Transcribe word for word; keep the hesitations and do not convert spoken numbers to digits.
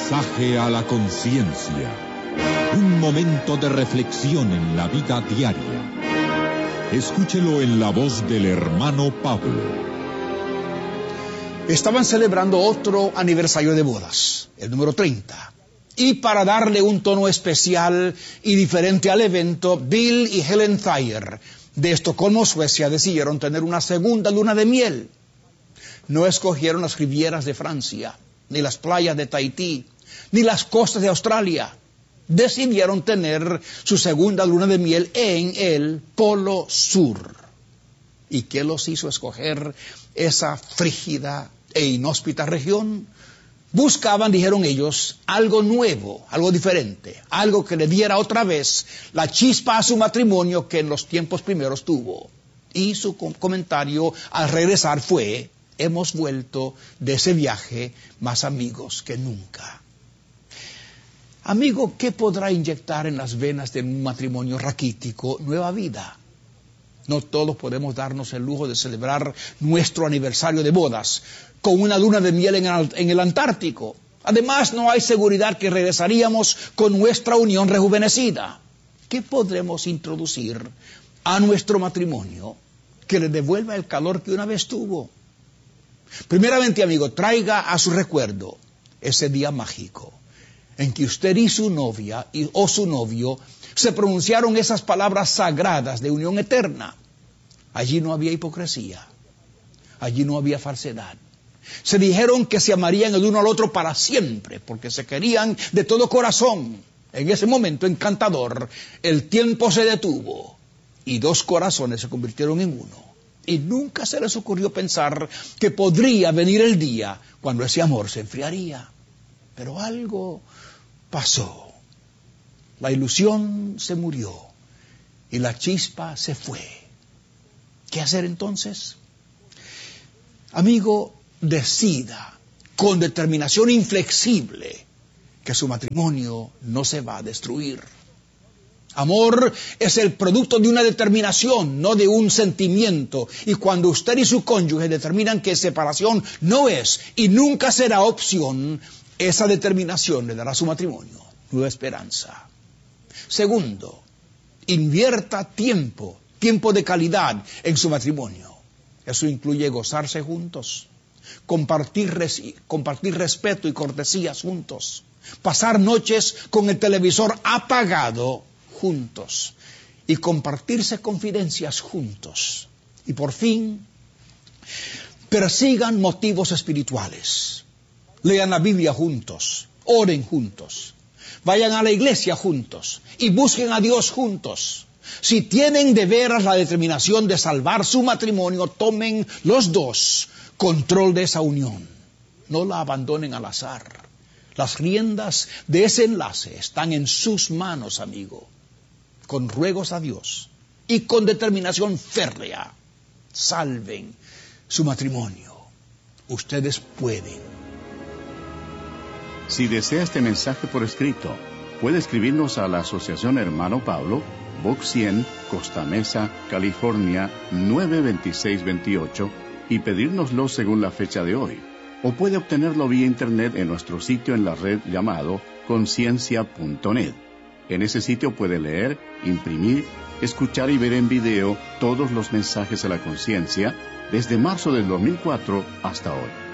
Mensaje a la conciencia. Un momento de reflexión en la vida diaria. Escúchelo en la voz del hermano Pablo. Estaban celebrando otro aniversario de bodas, el número treinta. Y para darle un tono especial y diferente al evento, Bill y Helen Thayer de Estocolmo, Suecia, decidieron tener una segunda luna de miel. No escogieron las rivieras de Francia, ni las playas de Tahití, ni las costas de Australia. Decidieron tener su segunda luna de miel en el Polo Sur. ¿Y qué los hizo escoger esa frígida e inhóspita región? Buscaban, dijeron ellos, algo nuevo, algo diferente, algo que le diera otra vez la chispa a su matrimonio que en los tiempos primeros tuvo. Y su comentario al regresar fue: hemos vuelto de ese viaje más amigos que nunca. Amigo, ¿qué podrá inyectar en las venas de un matrimonio raquítico nueva vida? No todos podemos darnos el lujo de celebrar nuestro aniversario de bodas con una luna de miel en el, en el Antártico. Además, no hay seguridad que regresaríamos con nuestra unión rejuvenecida. ¿Qué podremos introducir a nuestro matrimonio que le devuelva el calor que una vez tuvo? Primeramente, amigo, traiga a su recuerdo ese día mágico en que usted y su novia y, o su novio se pronunciaron esas palabras sagradas de unión eterna. Allí no había hipocresía, allí no había falsedad. Se dijeron que se amarían el uno al otro para siempre, porque se querían de todo corazón. En ese momento encantador, el tiempo se detuvo y dos corazones se convirtieron en uno. Y nunca se les ocurrió pensar que podría venir el día cuando ese amor se enfriaría. Pero algo pasó. La ilusión se murió y la chispa se fue. ¿Qué hacer entonces? Amigo, decida con determinación inflexible que su matrimonio no se va a destruir. Amor es el producto de una determinación, no de un sentimiento. Y cuando usted y su cónyuge determinan que separación no es y nunca será opción, esa determinación le dará a su matrimonio nueva esperanza. Segundo, invierta tiempo, tiempo de calidad en su matrimonio. Eso incluye gozarse juntos, compartir, res, compartir respeto y cortesías juntos, pasar noches con el televisor apagado juntos y compartirse confidencias juntos. Y por fin, persigan motivos espirituales. Lean la Biblia juntos, oren juntos, vayan a la iglesia juntos y busquen a Dios juntos. Si tienen de veras la determinación de salvar su matrimonio, tomen los dos control de esa unión. No la abandonen al azar. Las riendas de ese enlace están en sus manos, amigo. Con ruegos a Dios y con determinación férrea, salven su matrimonio. Ustedes pueden. Si desea este mensaje por escrito, puede escribirnos a la Asociación Hermano Pablo, Box cien, Costa Mesa, California, nueve dos seis dos ocho, y pedírnoslo según la fecha de hoy. O puede obtenerlo vía internet en nuestro sitio en la red llamado conciencia punto net. En ese sitio puede leer, imprimir, escuchar y ver en video todos los mensajes de la conciencia desde marzo del dos mil cuatro hasta hoy.